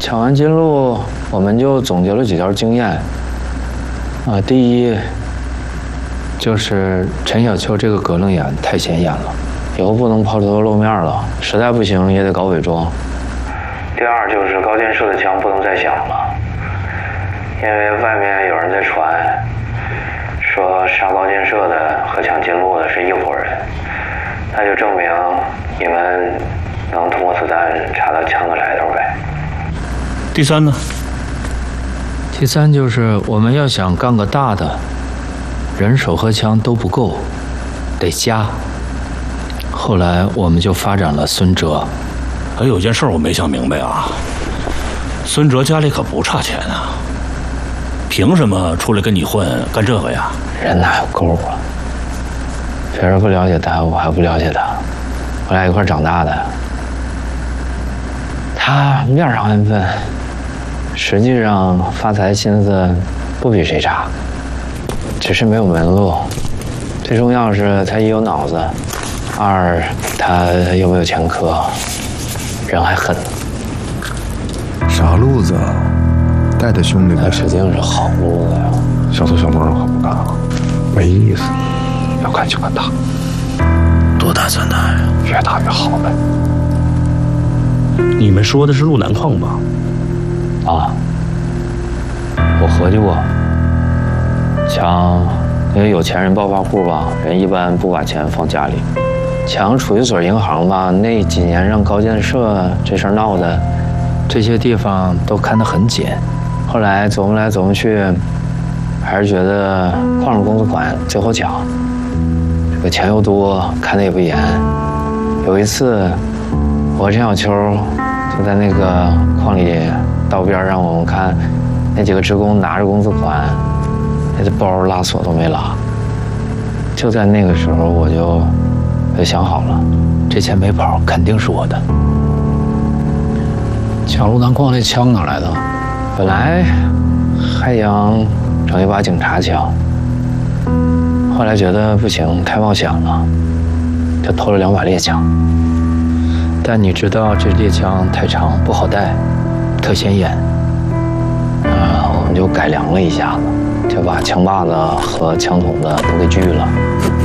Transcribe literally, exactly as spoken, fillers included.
抢完金鹿，我们就总结了几条经验。啊，第一，就是陈小秋这个格楞眼太显眼了，以后不能抛头露面了，实在不行也得搞伪装。第二就是高建设的枪不能再响了，因为外面有人在传，说杀高建设的和抢金鹿的是一伙人，那就证明你们能通过子弹查到枪的来头呗。 第三呢？ 第三就是我们要想干个大的，人手和枪都不够，得加。后来我们就发展了孙哲。 还有件事我没想明白啊，孙哲家里可不差钱啊，凭什么出来跟你混干这个呀？ 人哪有够啊？别人不了解他，我还不了解他，我俩一块长大的。他面上安分，实际上发财心思不比谁差，只是没有门路。最重要是他一有脑子，二他又没有前科，人还狠。 傻路子，带着兄弟那指定是好路子呀。 小偷小摸可不干了，没意思。要干就干大， 多大算大呀？ 越大越好呗。 你们说的是路南矿吧？ 啊，我合计过，强，因为有钱人暴发户吧，人一般不把钱放家里。强储蓄所银行吧，那几年让高建设这事儿闹的，这些地方都看得很紧。后来琢磨来琢磨去，还是觉得矿上公司款最好抢，这个钱又多，看得也不严。有一次，我和陈小秋就在那个矿里道边让我们看，那几个职工拿着公司款，那这包拉锁都没拉。就在那个时候，我就我就想好了，这钱没跑，肯定是我的。 抢路南矿那枪哪来的？ 本来还想整一把警察枪，后来觉得不行，太冒险了，就偷了两把猎枪。但你知道这猎枪太长不好带，特显眼，啊，我们就改良了一下子，就把枪把子和枪筒子都给锯了。